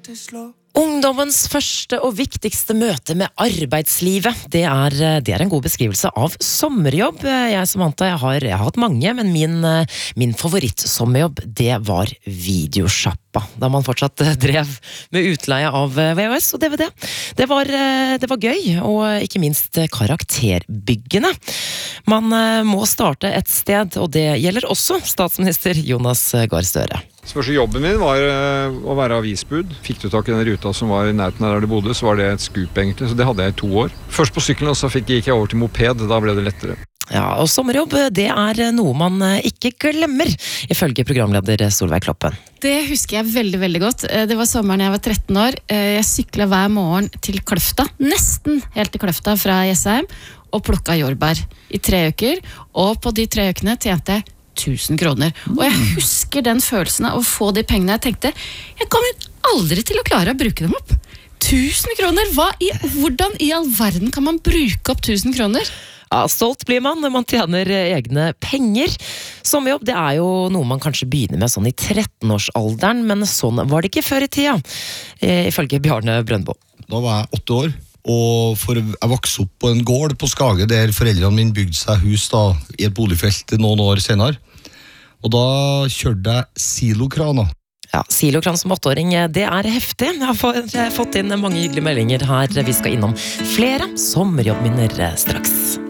Ungdommens første og viktigste møte med arbeidslivet, det er en god beskrivelse av sommerjobb. Jeg Samantha, jeg har hatt mange, men min favorittsommerjobb, det var videosjappa, da man fortsatt drev med utleie av VHS og DVD. Det var gøy, og ikke minst karakterbyggende. Man må starte et sted, og det gjelder også statsminister Jonas Gahr Støre. Første jobben min var å være avisbud. Fikk du tak i den ruta som var i nærheten der de bodde, så var det et skup egentlig, så det hadde jeg i 2 år. Først på sykkelen, og så gikk jeg over til moped, da ble det lettere. Ja, og sommerjobb, det er noe man ikke glemmer, ifølge programleder Solveig Kloppen. Det husker jeg veldig, veldig godt. Det var sommeren jeg var 13 år. Jeg syklet hver morgen til Kløfta, nesten helt til Kløfta fra Jessheim, og plukket jordbær i 3 uker, og på de 3 ukene tjente jeg 1000 kroner. Og jeg husker den følelsen av å få de pengene. Jeg tenkte, jeg kommer aldri til å klare å bruke dem opp. 1000 kroner? Hvordan i all verden kan man bruke opp 1000 kroner? Ja, stolt blir man når man tjener egne penger. Sommerjobb, det er jo noe man kanskje begynner med sånn i 13-årsalderen, men sånn var det ikke før i tida, ifølge Bjarne Brøndbo. Da var jeg 8 år. Og jeg vokste opp på en gård på Skage der foreldrene mine bygde seg hus da, i et boligfelt noen år senere. Og da kjørte jeg silokraner. Ja, silokran som 8-åring, det er heftig. Jeg har fått inn mange hyggelige meldinger her. Vi skal innom flere sommerjobbminner straks.